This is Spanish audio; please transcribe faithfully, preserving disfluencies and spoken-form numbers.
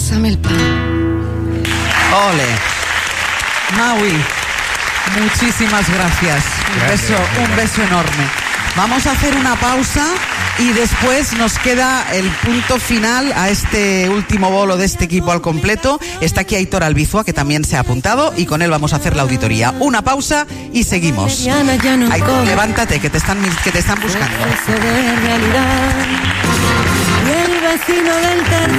Pásame el pan. Ole. Maui, muchísimas gracias. Un Gracias, beso, gracias. un beso enorme. Vamos a hacer una pausa y después nos queda el punto final a este último bolo de este equipo al completo. Está aquí Aitor Albizua, que también se ha apuntado, y con él vamos a hacer la auditoría. Una pausa y seguimos. Aitor, levántate, que te están, que te están buscando. Y el vecino del